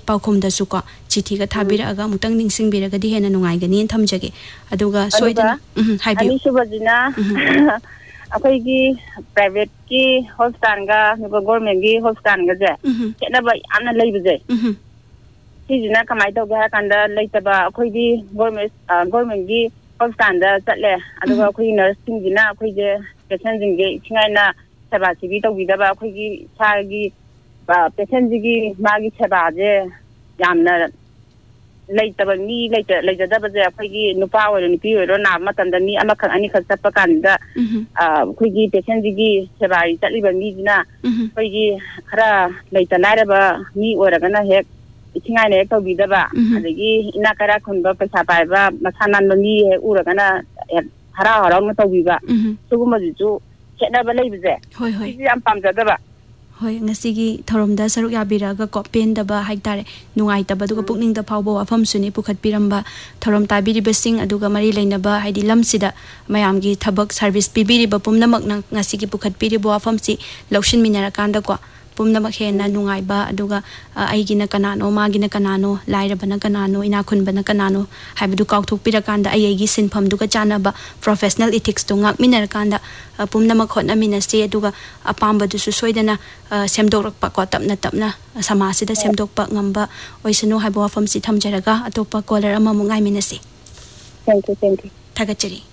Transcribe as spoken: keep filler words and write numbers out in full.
पाउखोमदसु को चिठी का थाबिरागा मुतंग निंगसिंगबिरागदि हेना नुंगाइगनि थमजगे अदुगा सोइदना हाइबि अनिसुबजिना अखोइगी प्राइवेट की हॉस्पिटल गा गवर्नमेंट की हॉस्पिटल गा जे केनबा यामना लेबजे सिजना कमाई तौगे हा कांदा लेतबा अखोइगी गवर्नमेंट गवर्नमेंट की हॉस्पिटल दा चले अदुगा अखोइ नर्सिंग जिना अखोइजे पेशेंट जिंगे इथिंगाइना सेवा सिबि तौबिदबा अखोइगी सागी पेशेंट जिगी मागी सेवा जे यामना लेतबा मी लेत लेजदबा जे अखोइगी नुपा ओरो नुपि ओरो ना मतंदा मी अमखक अनि खक चप्पा कांदा अखोइगी पेशेंट जिगी सेवा चलिबा मी जिना अखोइगी खरा लेत लाइरबा मी ओरगना हेक इथिंगाइना हेक तौबिदबा अदगी इना करा खुनबा पैसा पाइबा मसानान मी हे उरगना हरा हराउना तौबिबा सुगुमजिजु खेनबा लेबजे होय होय याम पामजदबा होय ngasi thoромda saruk yabiraga ko pendaba haitare nungai taba duga pukning da phawbo afam suni pukhat piramba thorom tabiri basing aduga mari leinaba haidi lamsida mayam gi thabak service pibiri ba pumnamak ngasi gi pukhat piri bo afam si laushin minara kanda ko pumnamak hena nungai ba aduga aigina kanano magina kanano lairabana kanano ina khunbana kanano haibu kaukthok pirakanda aigi sinpham duga chanaba professional ethics to ngak minara kanda pumnamak khotna minasi aduga apamba du su soidana semdokrakpa ko tapna tapna samasida semdokpa ngamba oisanu haibu afam si thamjaraga atopa caller ama mungai minasi thank you thank you thagachari